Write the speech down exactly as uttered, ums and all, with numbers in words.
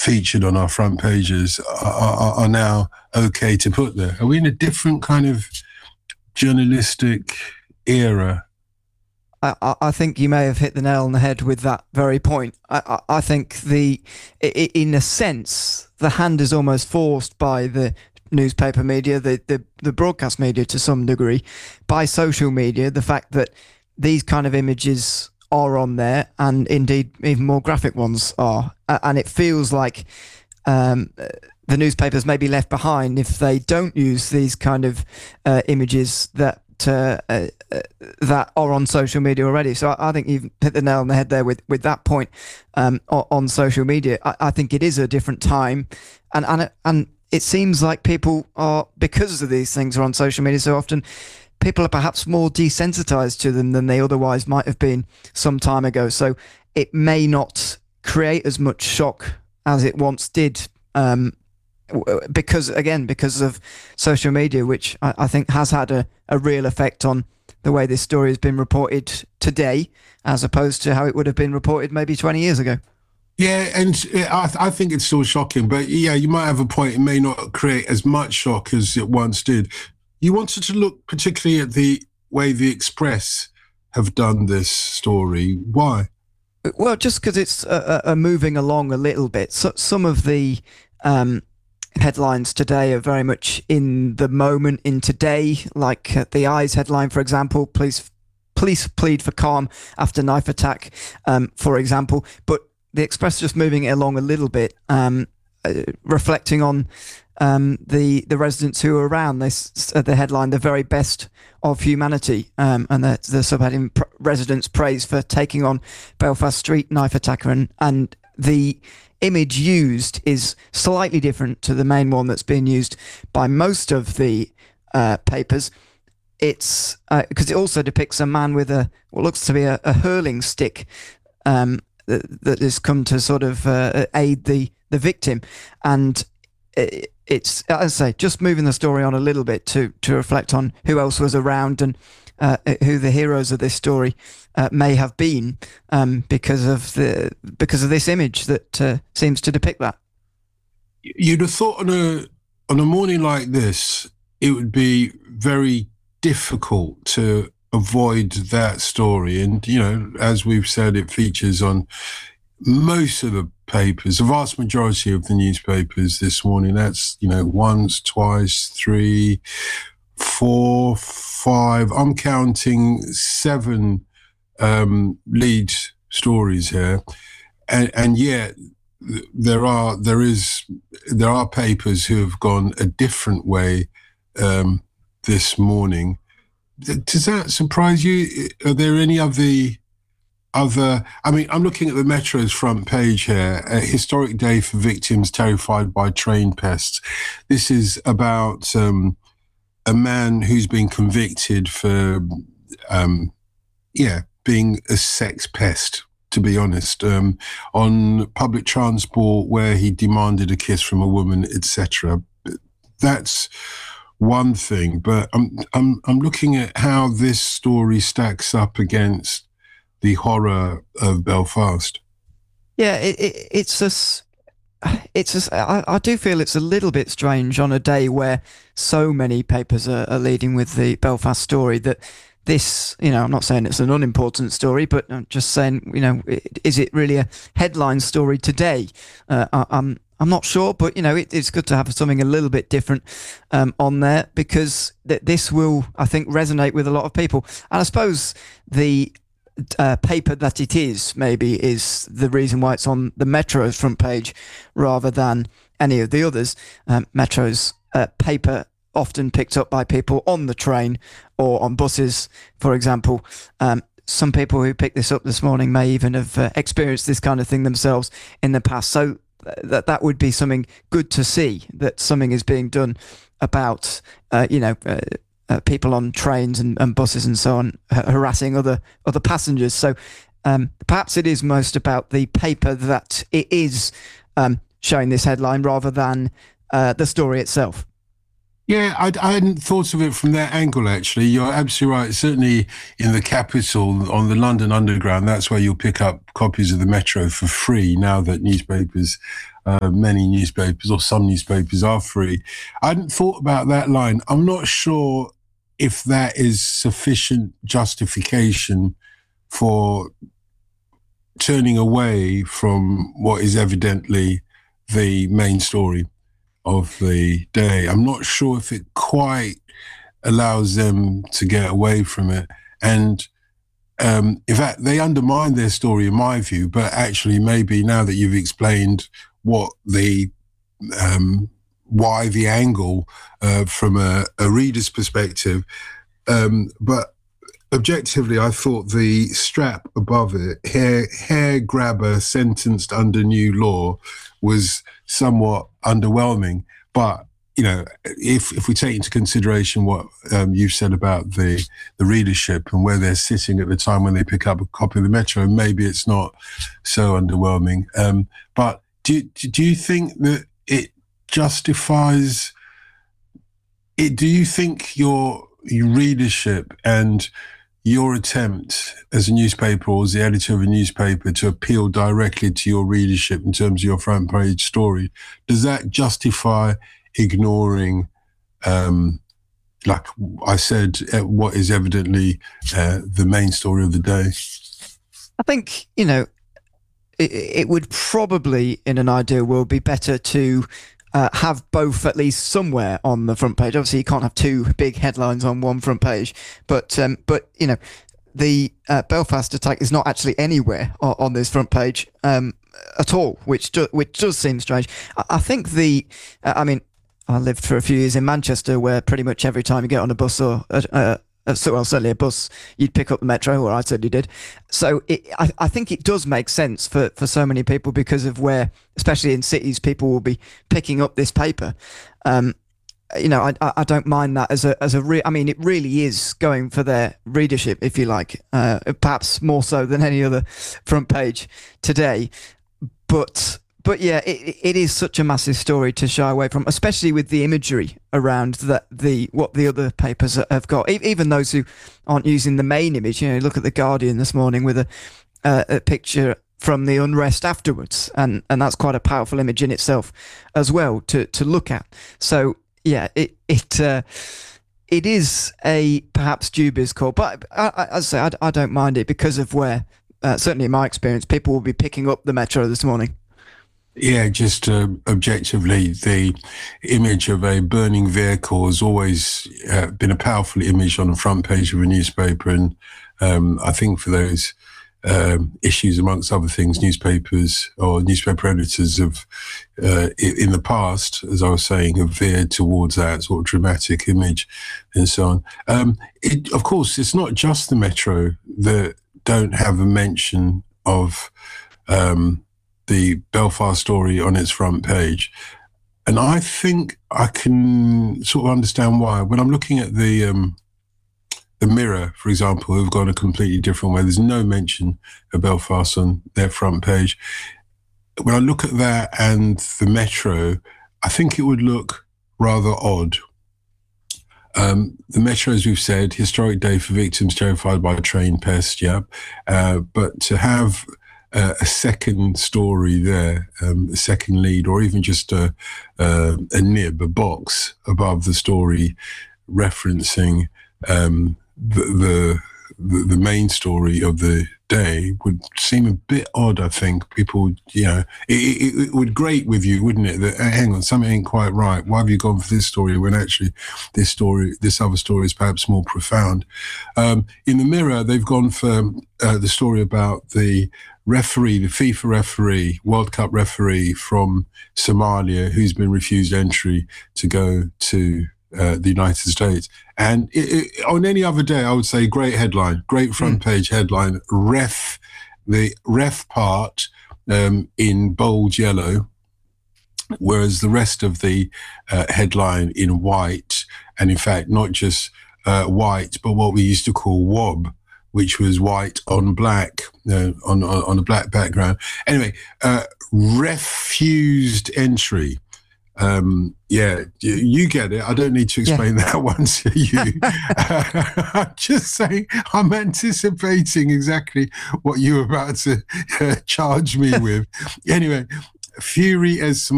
featured on our front pages are, are, are now okay to put there. Are we in a different kind of journalistic era? I, I think you may have hit the nail on the head with that very point. I, I, I think the, in a sense, the hand is almost forced by the newspaper media, the, the, the broadcast media to some degree, by social media, the fact that these kind of images are on there, and indeed even more graphic ones are. And it feels like um, the newspapers may be left behind if they don't use these kind of uh, images that uh, uh, that are on social media already. So I, I think you've hit the nail on the head there with, with that point um, on, on social media. I, I think it is a different time, and and and it seems like people are, because of these things are on social media so often, people are perhaps more desensitized to them than they otherwise might have been some time ago. So it may not create as much shock as it once did, um, because, again, because of social media, which I, I think has had a, a real effect on the way this story has been reported today, as opposed to how it would have been reported maybe twenty years ago. Yeah, and I, I think it's still shocking, but yeah, you might have a point. It may not create as much shock as it once did. You wanted to look particularly at the way the Express have done this story. Why? Well, just because it's uh, uh, moving along a little bit. So, some of the um, headlines today are very much in the moment, in today, like uh, the Eyes headline, for example, police, police plead for calm after knife attack, um, for example. But the Express just moving it along a little bit, um, uh, reflecting on Um, the the residents who are around. This uh, the headline, "The Very Best of Humanity," um, and the, the subheading, "Residents Praise for Taking on Belfast Street Knife Attacker," and and the image used is slightly different to the main one that's being used by most of the uh, papers. It's because uh, it also depicts a man with a what looks to be a, a hurling stick um, that, that has come to sort of uh, aid the the victim, and it, it's, as I say, just moving the story on a little bit to to reflect on who else was around and uh, who the heroes of this story uh, may have been, um, because of the because of this image that uh, seems to depict that. You'd have thought on a on a morning like this, it would be very difficult to avoid that story, and you know, as we've said, it features on most of the papers, the vast majority of the newspapers this morning. That's, you know, once, twice, three, four, five. I'm counting seven um, lead stories here, and and yet there are there is there are papers who have gone a different way um, this morning. Does that surprise you? Are there any of the Other, I mean, I'm looking at the Metro's front page here, a historic day for victims terrified by train pests. This is about um, a man who's been convicted for, um, yeah, being a sex pest, to be honest, um, on public transport where he demanded a kiss from a woman, et cetera. That's one thing, but I'm, I'm, I'm looking at how this story stacks up against the horror of Belfast. Yeah, it, it, it's a, it's a, I, I do feel it's a little bit strange on a day where so many papers are, are leading with the Belfast story that this, you know, I'm not saying it's an unimportant story, but I'm just saying, you know, is it really a headline story today? Uh, I, I'm I'm not sure, but you know, it, it's good to have something a little bit different um, on there, because th- this will, I think, resonate with a lot of people. And I suppose the Uh, paper that it is maybe is the reason why it's on the Metro's front page rather than any of the others. Um, Metro's uh, paper often picked up by people on the train or on buses, for example. Um, some people who picked this up this morning may even have uh, experienced this kind of thing themselves in the past. So that that would be something good to see, that something is being done about, uh, you know, uh, Uh, people on trains and, and buses and so on ha- harassing other other passengers. So um, perhaps it is most about the paper that it is um, showing this headline rather than uh, the story itself. Yeah, I, I hadn't thought of it from that angle, actually. You're absolutely right. Certainly in the capital, on the London Underground, that's where you'll pick up copies of the Metro for free now that newspapers uh, many newspapers or some newspapers are free. I hadn't thought about that line. I'm not sure if that is sufficient justification for turning away from what is evidently the main story of the day. I'm not sure if it quite allows them to get away from it. And um, in fact, they undermine their story, in my view, but actually maybe now that you've explained what the um, why the angle uh, from a, a reader's perspective, um, but objectively, I thought the strap above it, hair hair grabber sentenced under new law, was somewhat underwhelming. But you know, if if we take into consideration what um, you've said about the the readership and where they're sitting at the time when they pick up a copy of the Metro, maybe it's not so underwhelming. Um, but do do you think that it justifies it? Do you think your your readership and your attempt as a newspaper or as the editor of a newspaper to appeal directly to your readership in terms of your front page story, does that justify ignoring, um, like I said, what is evidently uh, the main story of the day? I think, you know, it, it would probably, in an ideal world, be better to Uh, have both at least somewhere on the front page. Obviously, you can't have two big headlines on one front page, but um, but you know, the uh, Belfast attack is not actually anywhere on, on this front page um, at all, which do, which does seem strange. I, I think the, uh, I mean, I lived for a few years in Manchester, where pretty much every time you get on a bus or a, a, Uh, so, well, certainly a bus, you'd pick up the Metro, or I certainly did. So it, I, I think it does make sense for, for so many people because of where, especially in cities, people will be picking up this paper. Um, you know, I, I don't mind that as a as a re- I mean, it really is going for their readership, if you like, uh, perhaps more so than any other front page today. But But yeah, it it is such a massive story to shy away from, especially with the imagery around that the what the other papers have got. Even those who aren't using the main image, you know, look at the Guardian this morning with a uh, a picture from the unrest afterwards, and and that's quite a powerful image in itself as well to to look at. So yeah, it it. Uh, It is a perhaps dubious call, but I, I, as I say, I, I don't mind it because of where, uh, certainly in my experience, people will be picking up the Metro this morning. Yeah, just uh, objectively, the image of a burning vehicle has always uh, been a powerful image on the front page of a newspaper. And um, I think for those um, issues, amongst other things, newspapers or newspaper editors have, uh, in the past, as I was saying, have veered towards that sort of dramatic image and so on. Um, it, of course, it's not just the Metro that don't have a mention of um, the Belfast story on its front page. And I think I can sort of understand why. When I'm looking at the um, the Mirror, for example, who've gone a completely different way, there's no mention of Belfast on their front page. When I look at that and the Metro, I think it would look rather odd. Um, the Metro, as we've said, historic day for victims terrified by train pest, yeah. Uh, but to have Uh, a second story there, um, a second lead, or even just a, uh, a nib, a box above the story referencing um, the, the the main story of the day would seem a bit odd. I think people, you know, it, it, it would grate with you, wouldn't it? That hey, hang on, something ain't quite right. Why have you gone for this story when actually this story, this other story, is perhaps more profound? Um, in the Mirror, they've gone for uh, the story about the referee, the FIFA referee, World Cup referee from Somalia, who's been refused entry to go to uh, the United States. And it, it, on any other day, I would say great headline, great front page mm. headline, ref, the ref part um, in bold yellow, whereas the rest of the uh, headline in white, and in fact, not just uh, white, but what we used to call W O B, which was white on black, uh, on, on on a black background. Anyway, uh, refused entry. Um, yeah, you, you get it. I don't need to explain yeah. that one to you. I'm just saying, I'm anticipating exactly what you were about to uh, charge me with. Anyway, Fury as